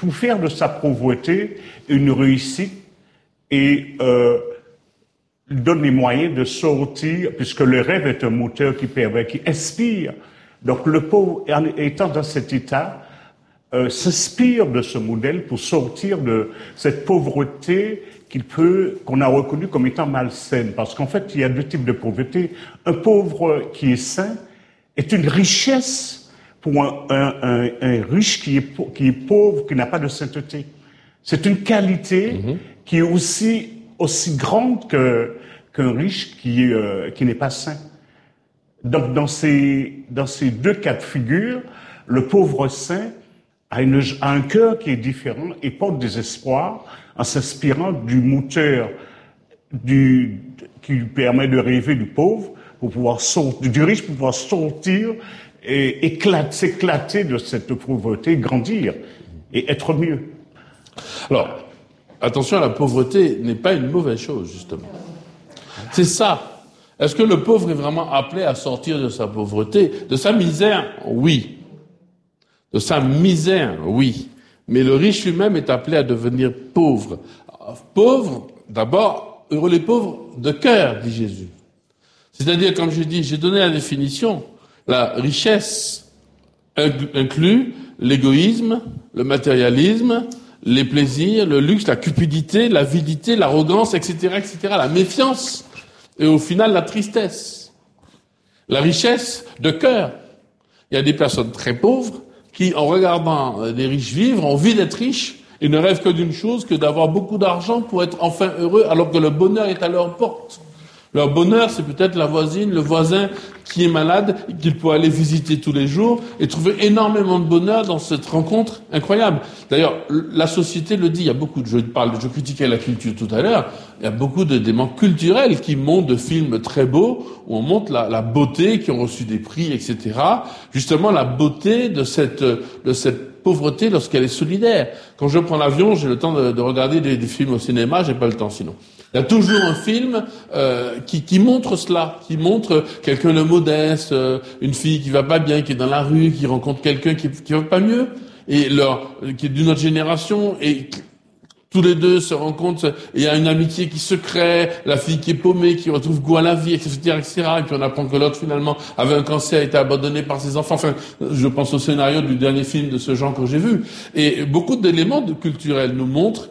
pour faire de sa pauvreté une réussite et donne les moyens de sortir, puisque le rêve est un moteur qui permet, qui inspire. Donc le pauvre, étant dans cet état, s'inspire de ce modèle pour sortir de cette pauvreté qu'on a reconnue comme étant malsaine. Parce qu'en fait, il y a deux types de pauvreté. Un pauvre qui est sain est une richesse pour un riche qui est pauvre, qui n'a pas de sainteté. C'est une qualité qui est aussi grande qu'un riche qui n'est pas saint. Donc, dans ces deux cas de figure, le pauvre saint a un cœur qui est différent et porte des espoirs en s'inspirant du moteur qui lui permet de rêver du pauvre pour pouvoir sortir, du riche pour pouvoir sortir et s'éclater de cette pauvreté, grandir et être mieux. Alors, attention, la pauvreté n'est pas une mauvaise chose, justement. C'est ça. Est-ce que le pauvre est vraiment appelé à sortir de sa pauvreté? De sa misère, oui. De sa misère, oui. Mais le riche lui-même est appelé à devenir pauvre. Pauvre, d'abord, heureux les pauvres de cœur, dit Jésus. C'est-à-dire, comme je dis, j'ai donné la définition. La richesse inclut l'égoïsme, le matérialisme, les plaisirs, le luxe, la cupidité, l'avidité, l'arrogance, etc., etc., la méfiance, et au final, la tristesse. La richesse de cœur. Il y a des personnes très pauvres qui, en regardant des riches vivre, ont envie d'être riches et ne rêvent que d'une chose, que d'avoir beaucoup d'argent pour être enfin heureux, alors que le bonheur est à leur porte. Leur bonheur, c'est peut-être la voisine, le voisin qui est malade, et qu'il peut aller visiter tous les jours et trouver énormément de bonheur dans cette rencontre incroyable. D'ailleurs, la société le dit, il y a beaucoup de, je critiquais la culture tout à l'heure, il y a beaucoup d'éléments culturels qui montrent de films très beaux, où on montre la beauté, qui ont reçu des prix, etc. Justement, la beauté de cette pauvreté lorsqu'elle est solidaire. Quand je prends l'avion, j'ai le temps de regarder des films au cinéma, j'ai pas le temps sinon. Il y a toujours un film qui montre cela, qui montre quelqu'un de modeste, une fille qui va pas bien, qui est dans la rue, qui rencontre quelqu'un qui va pas mieux, et qui est d'une autre génération, et tous les deux se rencontrent, et il y a une amitié qui se crée, la fille qui est paumée, qui retrouve goût à la vie, etc., etc., et puis on apprend que l'autre finalement avait un cancer, a été abandonné par ses enfants. Enfin, je pense au scénario du dernier film de ce genre que j'ai vu. Et beaucoup d'éléments culturels nous montrent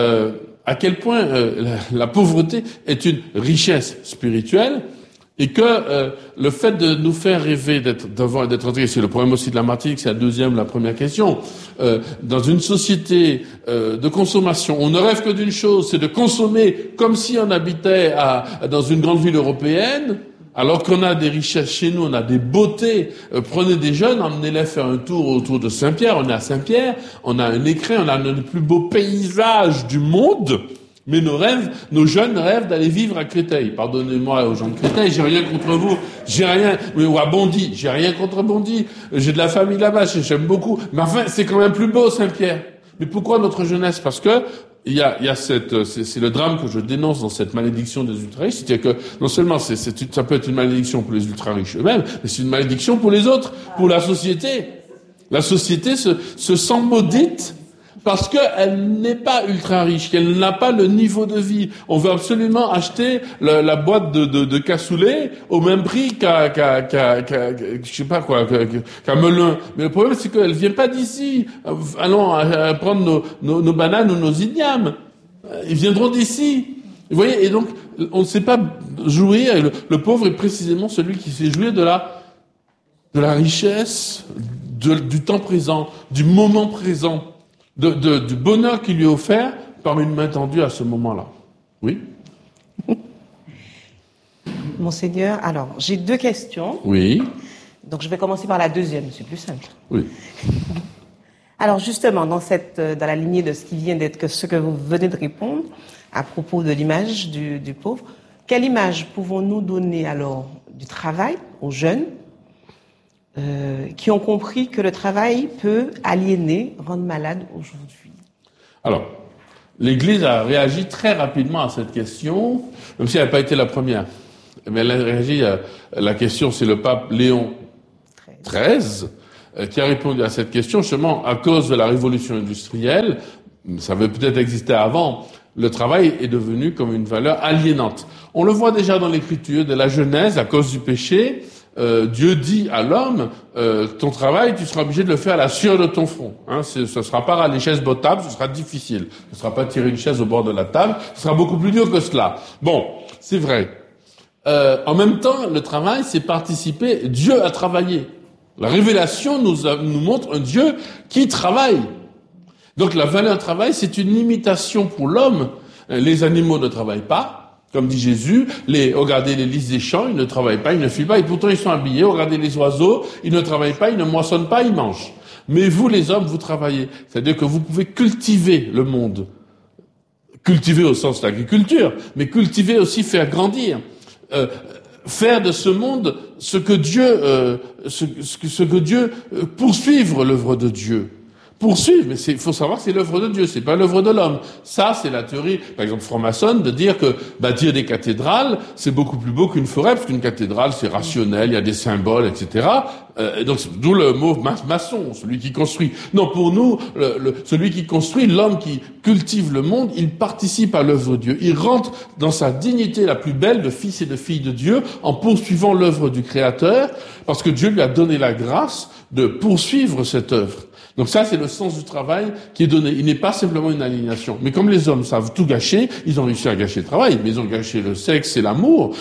à quel point la pauvreté est une richesse spirituelle, et que le fait de nous faire rêver d'être entrés, c'est le problème aussi de la Martinique, c'est la première question, dans une société de consommation, on ne rêve que d'une chose, c'est de consommer comme si on habitait dans une grande ville européenne, alors qu'on a des richesses chez nous, on a des beautés. Prenez des jeunes, emmenez-les faire un tour autour de Saint-Pierre. On est à Saint-Pierre, on a un écrin, on a un des plus beaux paysages du monde. Mais nos jeunes rêvent d'aller vivre à Créteil. Pardonnez-moi aux gens de Créteil, j'ai rien contre vous. Ou à Bondy, j'ai rien contre Bondy. J'ai de la famille là-bas, j'aime beaucoup. Mais enfin, c'est quand même plus beau Saint-Pierre. Mais pourquoi notre jeunesse? Parce que c'est le drame que je dénonce dans cette malédiction des ultra-riches, c'est-à-dire que non seulement ça peut être une malédiction pour les ultra-riches eux-mêmes, mais c'est une malédiction pour les autres, pour la société. La société se sent maudite parce qu'elle n'est pas ultra-riche, qu'elle n'a pas le niveau de vie. On veut absolument acheter la boîte de cassoulet au même prix qu'à Melun. Mais le problème, c'est qu'elle vient pas d'ici. Allons prendre nos bananes ou nos ignames. Ils viendront d'ici. Vous voyez, et donc, on ne sait pas jouir. Le pauvre est précisément celui qui sait jouir de la richesse, du temps présent, du moment présent. Du bonheur qui lui est offert par une main tendue à ce moment-là. Oui? Monseigneur, alors, j'ai 2 questions. Oui. Donc, je vais commencer par la deuxième, c'est plus simple. Oui. Alors, justement, dans la lignée de ce qui vient d'être, ce que vous venez de répondre, à propos de l'image du pauvre, quelle image pouvons-nous donner alors du travail aux jeunes qui ont compris que le travail peut aliéner, rendre malade aujourd'hui? Alors, l'Église a réagi très rapidement à cette question, même si elle n'a pas été la première. Mais elle a réagi à la question, c'est le pape Léon XIII qui a répondu à cette question, justement, à cause de la révolution industrielle. Ça avait peut-être existé avant. Le travail est devenu comme une valeur aliénante. On le voit déjà dans l'Écriture de la Genèse, à cause du péché. Dieu dit à l'homme, ton travail, tu seras obligé de le faire à la sueur de ton front. Ce sera pas à les chaises bottables, ce sera difficile. Ce sera pas tirer une chaise au bord de la table, ce sera beaucoup plus dur que cela. Bon, c'est vrai. En même temps, le travail, c'est participer. Dieu a travaillé. La révélation nous montre un Dieu qui travaille. Donc la valeur travail, c'est une limitation pour l'homme. Les animaux ne travaillent pas, comme dit Jésus. Regardez les lys des champs, ils ne travaillent pas, ils ne filent pas, et pourtant ils sont habillés. Regardez les oiseaux, ils ne travaillent pas, ils ne moissonnent pas, ils mangent. Mais vous, les hommes, vous travaillez. C'est-à-dire que vous pouvez cultiver le monde. Cultiver au sens de l'agriculture, mais cultiver aussi faire grandir. Faire de ce monde ce que Dieu poursuivre l'œuvre de Dieu. Poursuivre, mais il faut savoir que c'est l'œuvre de Dieu, c'est pas l'œuvre de l'homme. Ça, c'est la théorie, par exemple, franc-maçonne, de dire que bâtir des cathédrales, c'est beaucoup plus beau qu'une forêt, parce qu'une cathédrale, c'est rationnel, il y a des symboles, etc. Donc, d'où le mot maçon, celui qui construit. Non, pour nous, celui qui construit, l'homme qui cultive le monde, il participe à l'œuvre de Dieu. Il rentre dans sa dignité la plus belle de fils et de filles de Dieu en poursuivant l'œuvre du Créateur, parce que Dieu lui a donné la grâce de poursuivre cette œuvre. Donc ça, c'est le sens du travail qui est donné. Il n'est pas simplement une aliénation. Mais comme les hommes savent tout gâcher, ils ont réussi à gâcher le travail. Mais ils ont gâché le sexe et l'amour,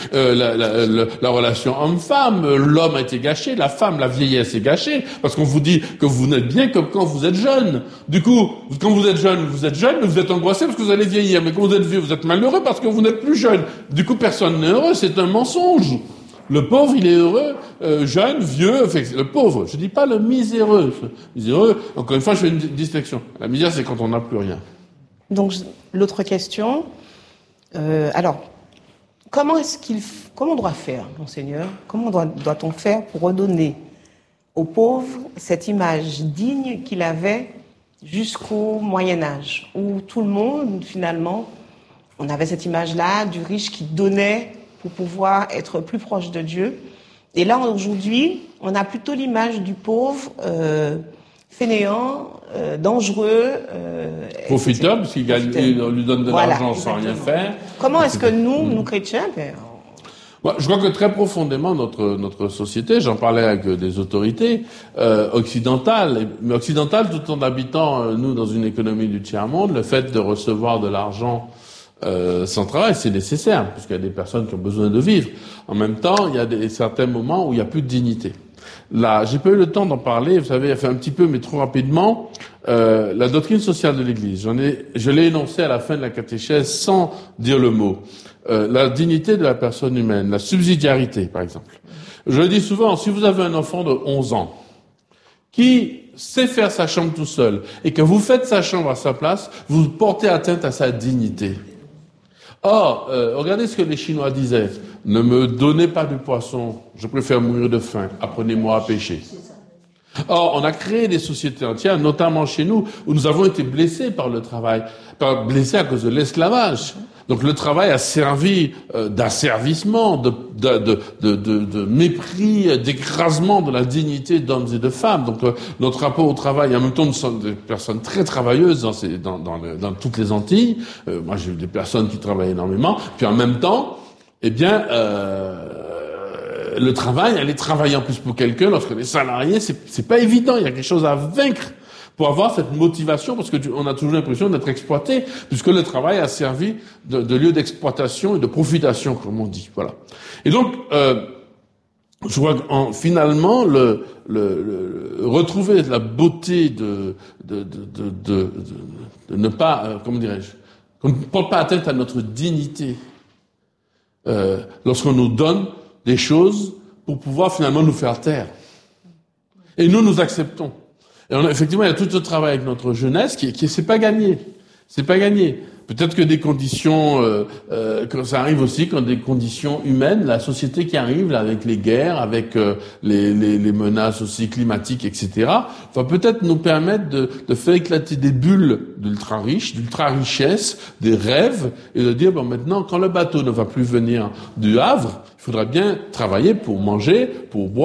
la relation homme-femme. L'homme a été gâché, la femme, la vieillesse est gâchée. Parce qu'on vous dit que vous n'êtes bien comme quand vous êtes jeune. Du coup, quand vous êtes jeune, mais vous êtes angoissé parce que vous allez vieillir. Mais quand vous êtes vieux, vous êtes malheureux parce que vous n'êtes plus jeune. Du coup, personne n'est heureux. C'est un mensonge. Le pauvre, il est heureux, jeune, vieux, le pauvre. Je dis pas le miséreux. Miséreux, encore une fois, je fais une distinction. La misère, c'est quand on n'a plus rien. Donc, l'autre question, alors, comment on doit faire, Monseigneur? Comment doit-on faire pour redonner aux pauvres cette image digne qu'il avait jusqu'au Moyen-Âge, où tout le monde, finalement, on avait cette image-là du riche qui donnait pour pouvoir être plus proche de Dieu. Et là, aujourd'hui, on a plutôt l'image du pauvre, fainéant, dangereux. Profiteur, parce qu'il gagne, on lui donne de l'argent sans rien faire. Comment est-ce que nous chrétiens, je crois que très profondément, notre société, j'en parlais avec des autorités occidentales, mais occidentales tout en habitant, nous, dans une économie du tiers-monde, le fait de recevoir de l'argent sans travail, c'est nécessaire, puisqu'il y a des personnes qui ont besoin de vivre. En même temps, il y a certains moments où il n'y a plus de dignité. Là, j'ai pas eu le temps d'en parler, vous savez, un petit peu, mais trop rapidement, la doctrine sociale de l'Église. Je l'ai énoncée à la fin de la catéchèse sans dire le mot. La dignité de la personne humaine, la subsidiarité, par exemple. Je le dis souvent, si vous avez un enfant de 11 ans, qui sait faire sa chambre tout seul, et que vous faites sa chambre à sa place, vous portez atteinte à sa dignité. Or, regardez ce que les Chinois disaient. Ne me donnez pas du poisson, je préfère mourir de faim. Apprenez-moi à pêcher. Or, on a créé des sociétés entières, notamment chez nous, où nous avons été blessés par le travail, blessés à cause de l'esclavage. Donc le travail a servi d'asservissement, de mépris, d'écrasement de la dignité d'hommes et de femmes. Donc notre rapport au travail, en même temps nous sommes des personnes très travailleuses dans toutes les Antilles. Moi j'ai eu des personnes qui travaillent énormément. Puis en même temps, le travail, aller travailler en plus pour quelqu'un, lorsque les salariés, c'est pas évident. Il y a quelque chose à vaincre pour avoir cette motivation, parce que on a toujours l'impression d'être exploité, puisque le travail a servi de lieu d'exploitation et de profitation, comme on dit. Voilà. Et donc, je crois que finalement, retrouver la beauté de ne pas, comment dirais-je, qu'on ne porte pas atteinte à notre dignité, lorsqu'on nous donne des choses pour pouvoir finalement nous faire taire. Et nous acceptons. Et effectivement, il y a tout ce travail avec notre jeunesse qui c'est pas gagné. C'est pas gagné. Peut-être que des conditions, que ça arrive aussi quand des conditions humaines, la société qui arrive là, avec les guerres, avec les menaces aussi climatiques, etc., va peut-être nous permettre de faire éclater des bulles d'ultra-riches, d'ultra-richesse, des rêves, et de dire, bon, maintenant, quand le bateau ne va plus venir du Havre, il faudra bien travailler pour manger, pour boire,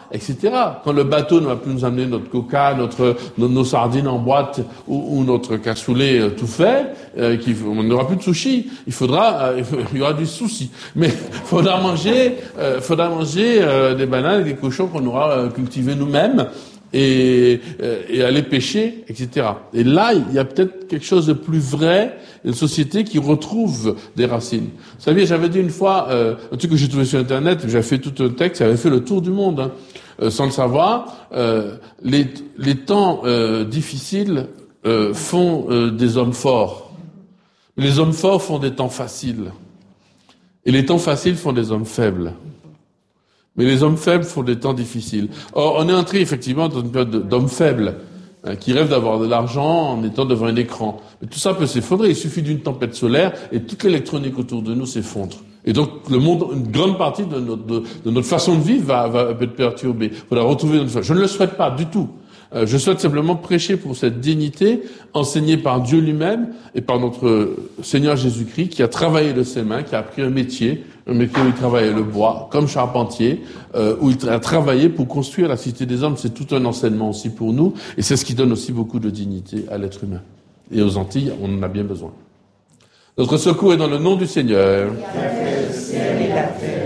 etc. Quand le bateau ne va plus nous amener notre coca, nos sardines en boîte ou notre cassoulet tout fait, on n'aura plus de sushi. Il y aura du souci. Mais faudra manger des bananes et des cochons qu'on aura cultivés nous-mêmes. Et aller pêcher, etc. Et là, il y a peut-être quelque chose de plus vrai, une société qui retrouve des racines. Vous savez, j'avais dit une fois, un truc que j'ai trouvé sur Internet, j'avais fait tout un texte, j'avais fait le tour du monde, sans le savoir. Les temps difficiles font des hommes forts. Les hommes forts font des temps faciles. Et les temps faciles font des hommes faibles. Mais les hommes faibles font des temps difficiles. Or, on est entré effectivement dans une période d'hommes faibles, qui rêvent d'avoir de l'argent en étant devant un écran. Mais tout ça peut s'effondrer. Il suffit d'une tempête solaire et toute l'électronique autour de nous s'effondre. Et donc, le monde, une grande partie de notre façon de vivre va être perturbée. Il faudra retrouver notre façon. Je ne le souhaite pas du tout. Je souhaite simplement prêcher pour cette dignité enseignée par Dieu lui-même et par notre Seigneur Jésus-Christ qui a travaillé de ses mains, qui a appris un métier où il travaillait le bois, comme charpentier, où il a travaillé pour construire la cité des hommes. C'est tout un enseignement aussi pour nous et c'est ce qui donne aussi beaucoup de dignité à l'être humain. Et aux Antilles, on en a bien besoin. Notre secours est dans le nom du Seigneur. Qui a fait le ciel et la terre.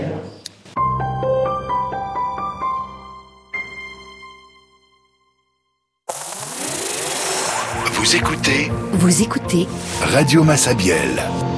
Vous écoutez Radio Massabielle.